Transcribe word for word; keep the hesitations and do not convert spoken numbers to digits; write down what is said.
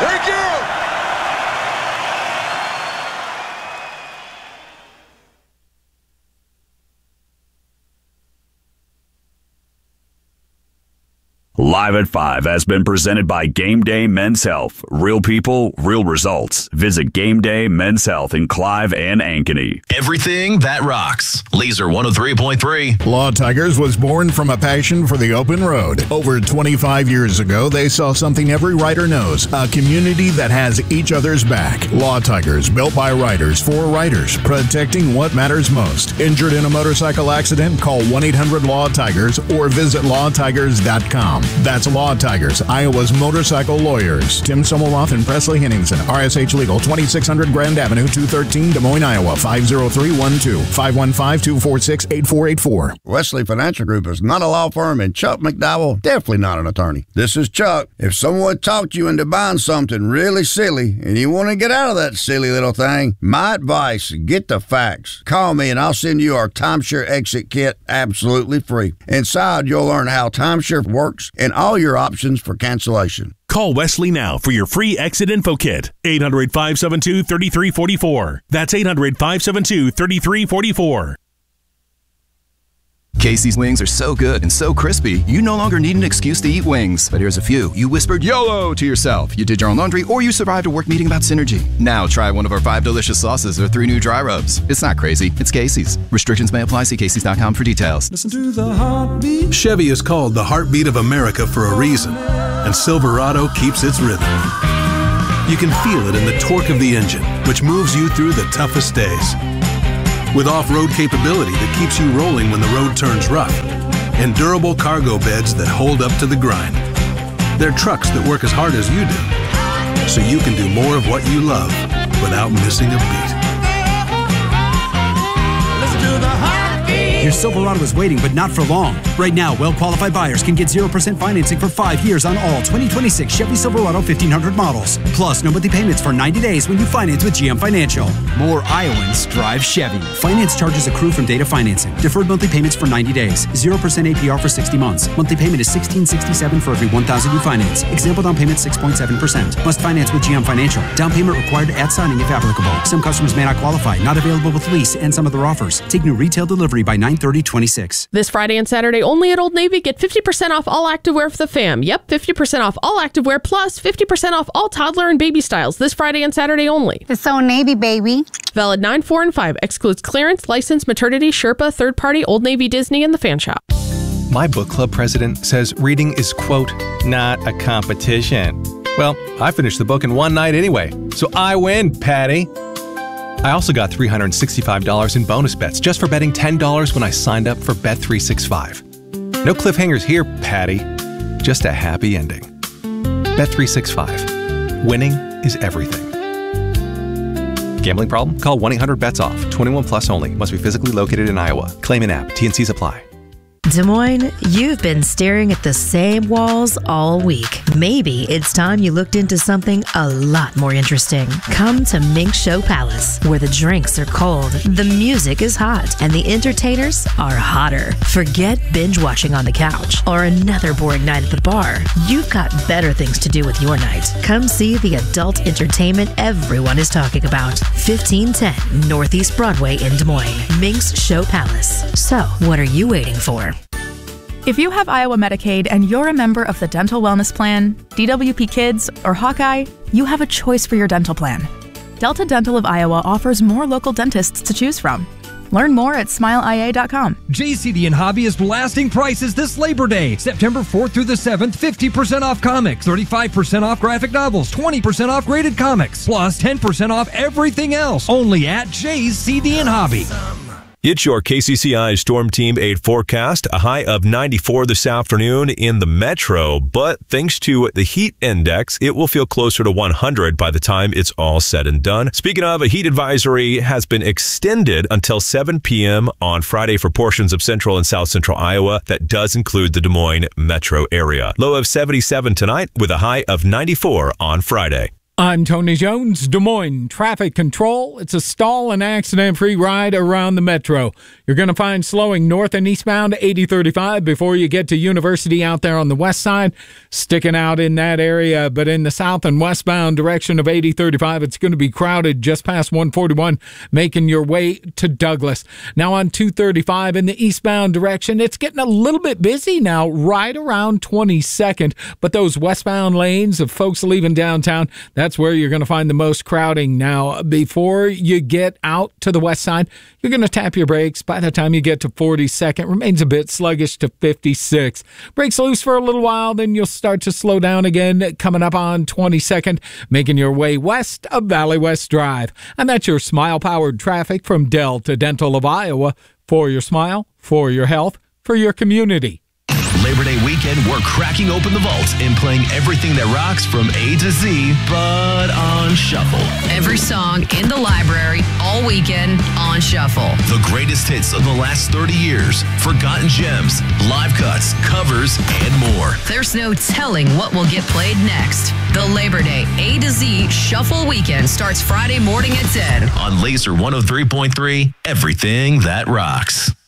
Thank you. Live at five has been presented by Game Day Men's Health. Real people, real results. Visit Game Day Men's Health in Clive and Ankeny. Everything that rocks. Laser one oh three point three. Law Tigers was born from a passion for the open road. Over twenty-five years ago, they saw something every rider knows, a community that has each other's back. Law Tigers, built by riders for riders, protecting what matters most. Injured in a motorcycle accident? Call one eight hundred law tigers or visit law tigers dot com. That's Law Tigers, Iowa's motorcycle lawyers. Tim Sommelroth and Presley Henningsen, R S H Legal, twenty-six hundred Grand Avenue, two thirteen, Des Moines, Iowa, five oh three one two, five one five, two four six, eight four eight four. Wesley Financial Group is not a law firm, and Chuck McDowell definitely not an attorney. This is Chuck. If someone talked you into buying something really silly and you want to get out of that silly little thing, my advice, get the facts. Call me and I'll send you our timeshare exit kit absolutely free. Inside, you'll learn how timeshare works and all your options for cancellation. Call Wesley now for your free exit info kit. eight hundred, five seven two, three three four four. That's eight hundred, five seven two, three three four four. Casey's wings are so good and so crispy, you no longer need an excuse to eat wings. But here's a few. You whispered YOLO to yourself. You did your own laundry, or you survived a work meeting about synergy. Now try one of our five delicious sauces or three new dry rubs. It's not crazy. It's Casey's. Restrictions may apply. See Casey's dot com for details. Listen to the heartbeat. Chevy is called the heartbeat of America for a reason, and Silverado keeps its rhythm. You can feel it in the torque of the engine, which moves you through the toughest days. With off-road capability that keeps you rolling when the road turns rough, and durable cargo beds that hold up to the grind. They're trucks that work as hard as you do, so you can do more of what you love without missing a beat. Listen to the heartbeat. Your Silverado is waiting, but not for long. Right now, well-qualified buyers can get zero percent financing for five years on all twenty twenty-six Chevy Silverado fifteen hundred models. Plus, no monthly payments for ninety days when you finance with G M Financial. More Iowans drive Chevy. Finance charges accrue from date of financing. Deferred monthly payments for ninety days. zero percent A P R for sixty months. Monthly payment is sixteen sixty-seven for every one thousand you finance. Example down payment six point seven percent. Must finance with G M Financial. Down payment required at signing if applicable. Some customers may not qualify. Not available with lease and some other offers. Take new retail delivery by nine thirty twenty-six. This Friday and Saturday only at Old Navy. Get fifty percent off all activewear for the fam. Yep, fifty percent off all activewear plus fifty percent off all toddler and baby styles. This Friday and Saturday only. It's Old Navy, baby. Valid nine, four, and five. Excludes clearance, license, maternity, Sherpa, third party, Old Navy, Disney, and the fan shop. My book club president says reading is, quote, not a competition. Well, I finished the book in one night anyway, so I win, Patty. I also got three hundred sixty-five dollars in bonus bets just for betting ten dollars when I signed up for Bet three sixty-five. No cliffhangers here, Patty. Just a happy ending. Bet three sixty-five. Winning is everything. Gambling problem? Call one eight hundred bets off. twenty-one plus only. Must be physically located in Iowa. Claim an app. T and C's apply. Des Moines, you've been staring at the same walls all week. Maybe it's time you looked into something a lot more interesting. Come to Mink Show Palace, where the drinks are cold, the music is hot, and the entertainers are hotter. Forget binge watching on the couch or another boring night at the bar. You've got better things to do with your night. Come see the adult entertainment everyone is talking about. fifteen ten Northeast Broadway in Des Moines. Mink's Show Palace. So, what are you waiting for? If you have Iowa Medicaid and you're a member of the Dental Wellness Plan, D W P Kids, or Hawkeye, you have a choice for your dental plan. Delta Dental of Iowa offers more local dentists to choose from. Learn more at smile I A dot com. J C D and Hobby is blasting prices this Labor Day. September fourth through the seventh, fifty percent off comics, thirty-five percent off graphic novels, twenty percent off graded comics, plus ten percent off everything else. Only at J C D and Hobby. It's your K C C I Storm Team eight forecast. A high of ninety-four this afternoon in the metro, but thanks to the heat index, it will feel closer to one hundred by the time it's all said and done. Speaking of, a heat advisory has been extended until seven p.m. on Friday for portions of central and south central Iowa. That does include the Des Moines metro area. Low of seventy-seven tonight with a high of ninety-four on Friday. I'm Tony Jones, Des Moines Traffic Control. It's a stall and accident-free ride around the metro. You're going to find slowing north and eastbound eighty thirty-five before you get to University out there on the west side, sticking out in that area. But in the south and westbound direction of eighty thirty-five, it's going to be crowded just past one forty-one, making your way to Douglas. Now on two thirty-five in the eastbound direction, it's getting a little bit busy now, right around twenty-second. But those westbound lanes of folks leaving downtown, that's where you're going to find the most crowding. Now, before you get out to the west side, you're going to tap your brakes. By the time you get to forty-second, remains a bit sluggish to fifty-six. Brakes loose for a little while, then you'll start to slow down again coming up on twenty-second, making your way west of Valley West Drive. And that's your smile-powered traffic from Delta Dental of Iowa. For your smile, for your health, for your community. Labor Day weekend, we're cracking open the vault and playing everything that rocks from A to Z, but on shuffle. Every song in the library, all weekend, on shuffle. The greatest hits of the last thirty years, forgotten gems, live cuts, covers, and more. There's no telling what will get played next. The Labor Day A to Z Shuffle Weekend starts Friday morning at ten. On Laser one oh three point three, everything that rocks.